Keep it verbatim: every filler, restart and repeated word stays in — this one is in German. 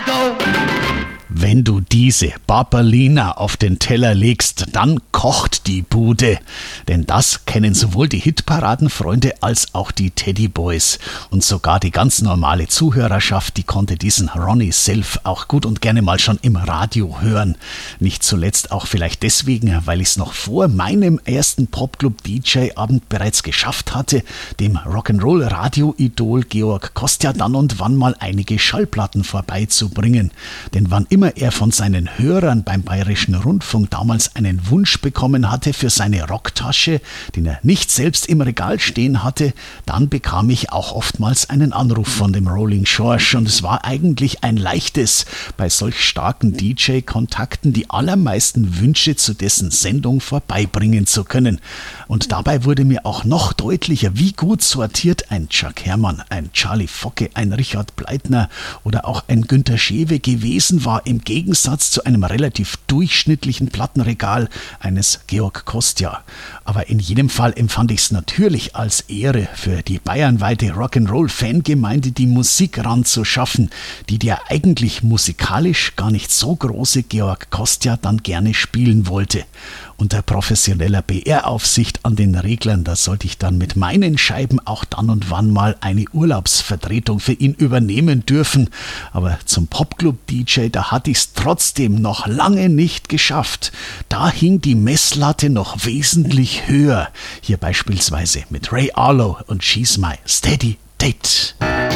Wenn du diese Barberlina auf den Teller legst, dann kocht die Bude. Denn das kennen sowohl die Hitparadenfreunde als auch die Teddyboys. Und sogar die ganz normale Zuhörerschaft, die konnte diesen Ronnie Self auch gut und gerne mal schon im Radio hören. Nicht zuletzt auch vielleicht deswegen, weil ich es noch vor meinem ersten Popclub-D J-Abend bereits geschafft hatte, dem Rock'n'Roll-Radio-Idol Georg Kostja dann und wann mal einige Schallplatten vorbeizubringen. Denn wann immer er von seinen Hörern beim Bayerischen Rundfunk damals einen Wunsch bekommen hatte für seine Rocktasche, den er nicht selbst im Regal stehen hatte, dann bekam ich auch oftmals einen Anruf von dem Rolling George und es war eigentlich ein leichtes, bei solch starken D J-Kontakten die allermeisten Wünsche zu dessen Sendung vorbeibringen zu können. Und dabei wurde mir auch noch deutlicher, wie gut sortiert ein Chuck Herrmann, ein Charlie Focke, ein Richard Bleitner oder auch ein Günter Schewe gewesen war, im Gegensatz zu einem relativ durchschnittlichen Plattenregal eines Georg Kostja. Aber in jedem Fall empfand ich es natürlich als Ehre für die bayernweite Rock'n'Roll-Fangemeinde, die Musik ranzuschaffen, die der eigentlich musikalisch gar nicht so große Georg Kostja dann gerne spielen wollte. Unter professioneller B R-Aufsicht an den Reglern, da sollte ich dann mit meinen Scheiben auch dann und wann mal eine Urlaubsvertretung für ihn übernehmen dürfen. Aber zum Popclub-D J, da hatte ich es trotzdem noch lange nicht geschafft. Da hing die Messlatte noch wesentlich höher. Hier beispielsweise mit Ray Arlo und She's My Steady Date.